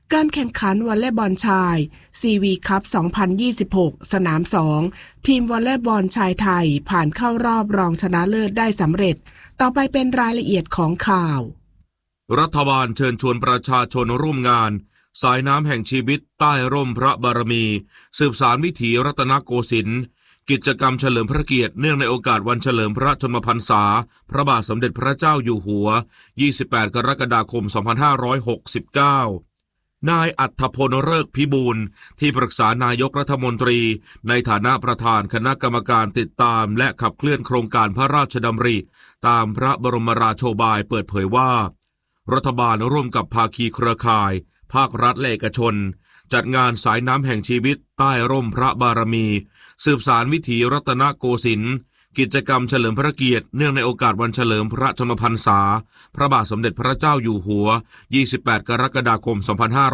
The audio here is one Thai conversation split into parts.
การแข่งขันวอลเลย์บอลชายซีวีคัพ2026สนาม2ทีมวอลเลย์บอลชายไทยผ่านเข้ารอบรองชนะเลิศได้สำเร็จต่อไปเป็นรายละเอียดของข่าวรัฐบาลเชิญชวนประชาชนร่วมงานสายน้ำแห่งชีวิตใต้ร่มพระบารมีสืบสานวิถีรัตนโกสินทร์กิจกรรมเฉลิมพระเกียรติเนื่องในโอกาสวันเฉลิมพระชนมพรรษาพระบาทสมเด็จพระเจ้าอยู่หัว28กรกฎาคม2569นายอัฏฐพลฤกษ์พิบูลที่ปรึกษานายกรัฐมนตรีในฐานะประธานคณะกรรมการติดตามและขับเคลื่อนโครงการพระราชดำริตามพระบรมราโชบายเปิดเผยว่ารัฐบาลร่วมกับภาคีเครือข่ายภาครัฐและเอกชนจัดงานสายน้ำแห่งชีวิตใต้ร่มพระบารมีสืบสานวิถีรัตนโกสินทร์กิจกรรมเฉลิมพระเกียรติเนื่องในโอกาสวันเฉลิมพระชนมพรรษาพระบาทสมเด็จพระเจ้าอยู่หัว28กรกฎาคม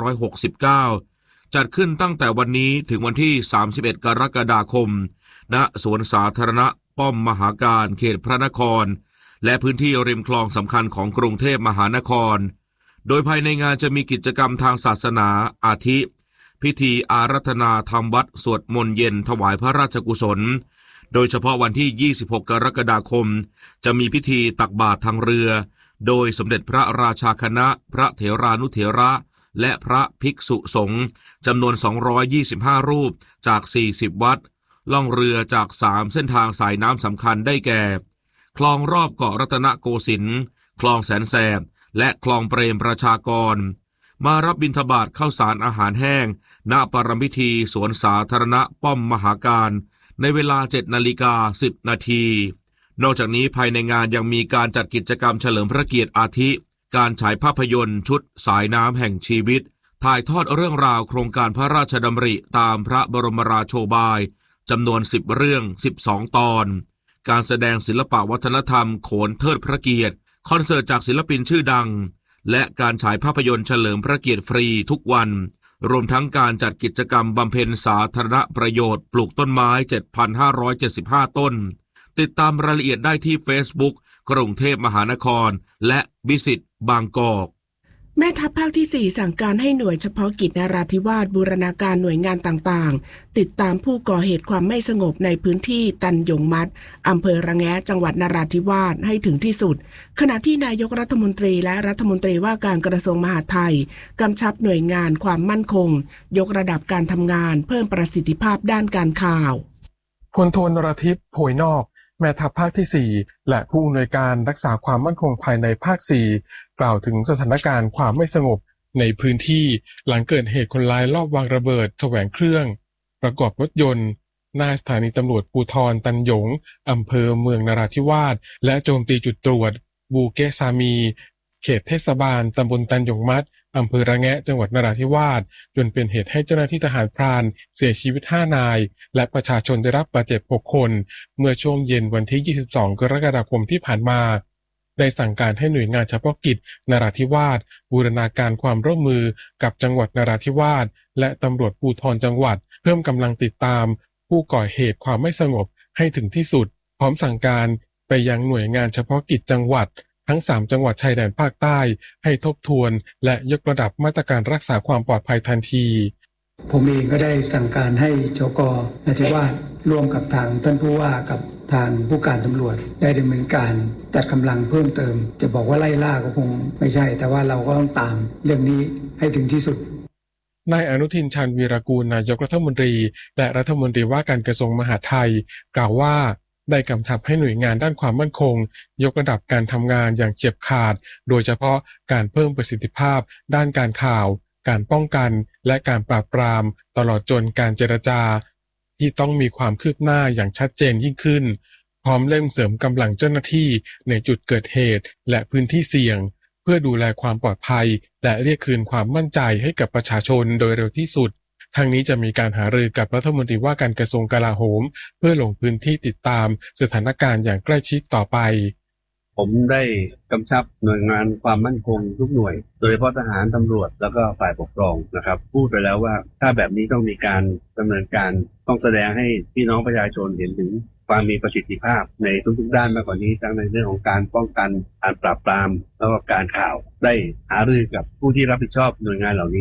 2569จัดขึ้นตั้งแต่วันนี้ถึงวันที่31กรกฎาคมณสวนสาธารณะป้อมมหาการเขตพระนครและพื้นที่ริมคลองสำคัญของกรุงเทพมหานครโดยภายในงานจะมีกิจกรรมทางศาสนาอาทิพิธีอาราธนาธรรมวัดสวดมนต์เย็นถวายพระราชกุศลโดยเฉพาะวันที่26กรกฎาคมจะมีพิธีตักบาตรทางเรือโดยสมเด็จพระราชาคณะพระเถรานุเถระและพระภิกษุสงฆ์จำนวน225รูปจาก40วัดล่องเรือจาก3เส้นทางสายน้ำสำคัญได้แก่คลองรอบเกาะรัตนโกสินทร์คลองแสนแสบและคลองเปรมประชากรมารับบิณฑบาตข้าวสารอาหารแห้งณปรมิธีสวนสาธารณะป้อมมหาการในเวลา 7:10 นาทีนอกจากนี้ภายในงานยังมีการจัดกิจกรรมเฉลิมพระเกียรติอาทิการฉายภาพยนตร์ชุดสายน้ำแห่งชีวิตถ่ายทอดเรื่องราวโครงการพระราชดำริตามพระบรมราโชบายจำนวน10เรื่อง12ตอนการแสดงศิลปวัฒนธรรมโขนเทิดพระเกียรติคอนเสิร์ตจากศิลปินชื่อดังและการฉายภาพยนตร์เฉลิมพระเกียรติฟรีทุกวันรวมทั้งการจัดกิจกรรมบำเพ็ญสาธารณประโยชน์ปลูกต้นไม้ 7,575 ต้นติดตามรายละเอียดได้ที่ Facebook กรุงเทพมหานครและวิสิตบางกอกแม่ทัพภาคที่4สั่งการให้หน่วยเฉพาะกิจนราธิวาสบูรณาการหน่วยงานต่างๆติดตามผู้ก่อเหตุความไม่สงบในพื้นที่ตันหยงมัดอำเภอระแงะจังหวัดนราธิวาสให้ถึงที่สุดขณะที่นายกรัฐมนตรีและรัฐมนตรีว่าการกระทรวงมหาดไทยกำชับหน่วยงานความมั่นคงยกระดับการทำงานเพิ่มประสิทธิภาพด้านการข่าวพลโทนรทิพย์โพยนอกแม่ทัพภาคที่4และผู้อำนวยการรักษาความมั่นคงภายในภาค4กล่าวถึงสถานการณ์ความไม่สงบในพื้นที่หลังเกิดเหตุคนร้ายลอบวางระเบิดแสวงเครื่องประกอบรถยนต์หน้าสถานีตำรวจภูธรตันหยงอำเภอเมืองนราธิวาสและโจมตีจุดตรวจบูเกซามีเขตเทศบาลตำบลตันหยงมัดอำเภอระแงะจังหวัดนราธิวาสจนเป็นเหตุให้เจ้าหน้าที่ทหารพรานเสียชีวิต5นายและประชาชนได้รับบาดเจ็บ6คนเมื่อช่วงเย็นวันที่22กรกฎาคมที่ผ่านมาได้สั่งการให้หน่วยงานเฉพาะกิจนราธิวาสบูรณาการความร่วมมือกับจังหวัดนราธิวาสและตำรวจภูธรจังหวัดเพิ่มกำลังติดตามผู้ก่อเหตุความไม่สงบให้ถึงที่สุดพร้อมสั่งการไปยังหน่วยงานเฉพาะกิจจังหวัดทั้ง3จังหวัดชายแดนภาคใต้ให้ทบทวนและยกระดับมาตรการรักษาความปลอดภัยทันทีผมเองก็ได้สั่งการให้จก.นราธิวาสร่วมกับทางท่านผู้ว่ากับทางผู้การตำรวจได้ดำเนินการจัดกำลังเพิ่มเติมจะบอกว่าไล่ล่าก็คงไม่ใช่แต่ว่าเราก็ต้องตามเรื่องนี้ให้ถึงที่สุดนายอนุทินชาญวีรกูลนายกรัฐมนตรีและรัฐมนตรีว่าการกระทรวงมหาดไทยกล่าวว่าได้กำชับให้หน่วยงานด้านความมั่นคงยกระดับการทำงานอย่างเฉียบขาดโดยเฉพาะการเพิ่มประสิทธิภาพด้านการข่าวการป้องกันและการปราบปรามตลอดจนการเจรจาที่ต้องมีความคืบหน้าอย่างชัดเจนยิ่งขึ้นพร้อมเร่งเสริมกำลังเจ้าหน้าที่ในจุดเกิดเหตุและพื้นที่เสี่ยงเพื่อดูแลความปลอดภัยและเรียกคืนความมั่นใจให้กับประชาชนโดยเร็วที่สุดทางนี้จะมีการหารือกับรัฐมนตรีว่าการกระทรวงกลาโหมเพื่อลงพื้นที่ติดตามสถานการณ์อย่างใกล้ชิดต่อไปผมได้กำชับหน่วยงานความมั่นคงทุกหน่วยโดยเฉพาะทหารตำรวจแล้วก็ฝ่ายปกครองนะครับพูดไปแล้วว่าถ้าแบบนี้ต้องมีการดำเนินการต้องแสดงให้พี่น้องประชาชนเห็นถึงความมีประสิทธิภาพในทุกๆด้านมากกว่านี้ทั้งในเรื่องของการป้องกันการปราบปรามแล้วก็การข่าวได้หารือกับผู้ที่รับผิดชอบหน่วยงานเหล่านี้